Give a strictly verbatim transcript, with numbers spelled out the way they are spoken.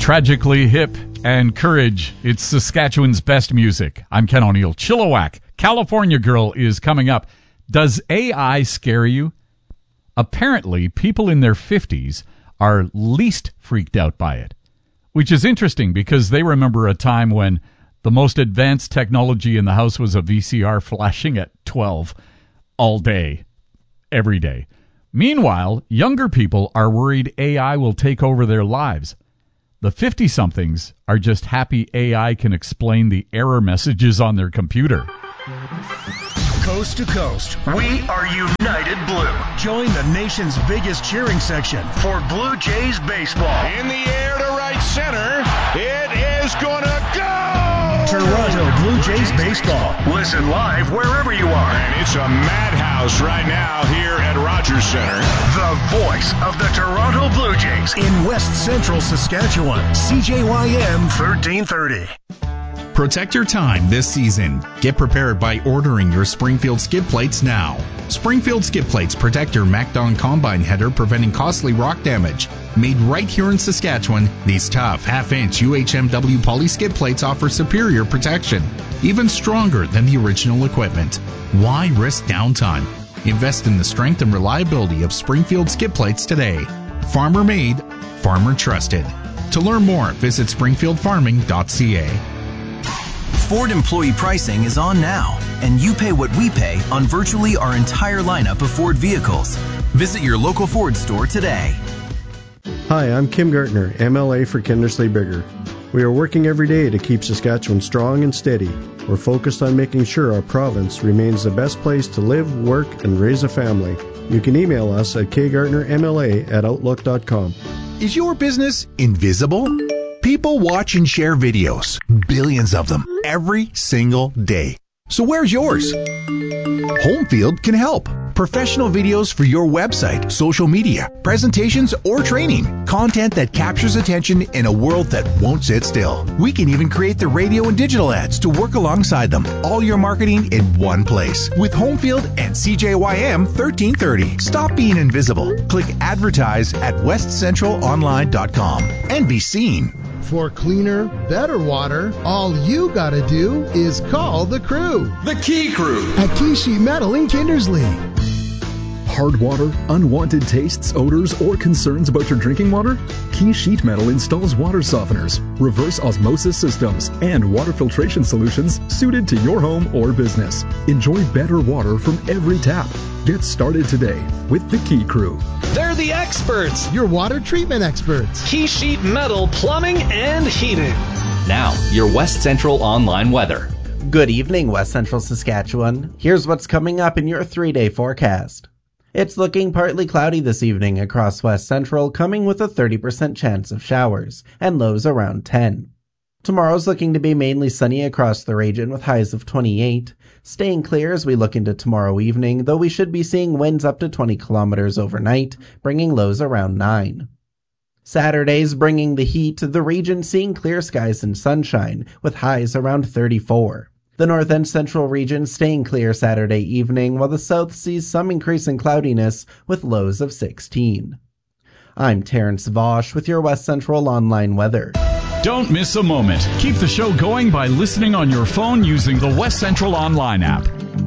Tragically hip and courage. It's Saskatchewan's best music. I'm Ken O'Neill. Chilliwack, California Girl is coming up. Does A I scare you? Apparently, people in their fifties are least freaked out by it, which is interesting because they remember a time when the most advanced technology in the house was a V C R flashing at twelve all day, every day. Meanwhile, younger people are worried A I will take over their lives. The fifty-somethings are just happy A I can explain the error messages on their computer. Coast to coast, we are United Blue. Join the nation's biggest cheering section for Blue Jays baseball. In the air to right center, it is gonna go! Toronto Blue Jays baseball. Listen live wherever you are. And it's a madhouse right now here at Rogers Center. The voice of the Toronto Blue Jays in West Central Saskatchewan. C J Y M thirteen thirty. Protect your time this season. Get prepared by ordering your Springfield skid plates now. Springfield skid plates protect your MacDon combine header, preventing costly rock damage. Made right here in Saskatchewan, these tough half-inch U H M W poly skid plates offer superior protection, even stronger than the original equipment. Why risk downtime? Invest in the strength and reliability of Springfield skid plates today. Farmer made, farmer trusted. To learn more, visit springfield farming dot c a. Ford employee pricing is on now, and you pay what we pay on virtually our entire lineup of Ford vehicles. Visit your local Ford store today. Hi, I'm Kim Gartner, M L A for Kindersley Bigger. We are working every day to keep Saskatchewan strong and steady. We're focused on making sure our province remains the best place to live, work, and raise a family. You can email us at k gartner m l a at outlook dot com. Is your business invisible? People watch and share videos, billions of them, every single day. So where's yours? Homefield can help. Professional videos for your website, social media, presentations, or training. Content that captures attention in a world that won't sit still. We can even create the radio and digital ads to work alongside them. All your marketing in one place. With Homefield and C J Y M thirteen thirty. Stop being invisible. Click advertise at west central online dot com and be seen. For cleaner, better water, all you gotta do is call the crew. The Key Crew at Key Sheet Metal in Kindersley. Hard water, unwanted tastes, odors, or concerns about your drinking water? Key Sheet Metal installs water softeners, reverse osmosis systems, and water filtration solutions suited to your home or business. Enjoy better water from every tap. Get started today with the Key Crew. They're the experts. Your water treatment experts. Key Sheet Metal Plumbing and Heating. Now, your West Central online weather. Good evening, West Central Saskatchewan. Here's what's coming up in your three-day forecast. It's looking partly cloudy this evening across West Central, coming with a thirty percent chance of showers, and lows around ten. Tomorrow's looking to be mainly sunny across the region with highs of twenty-eight, staying clear as we look into tomorrow evening, though we should be seeing winds up to twenty kilometers overnight, bringing lows around nine. Saturday's bringing the heat, the region seeing clear skies and sunshine, with highs around thirty-four. The north and central region staying clear Saturday evening, while the south sees some increase in cloudiness with lows of sixteen. I'm Terrence Vosch with your West Central online weather. Don't miss a moment. Keep the show going by listening on your phone using the West Central online app.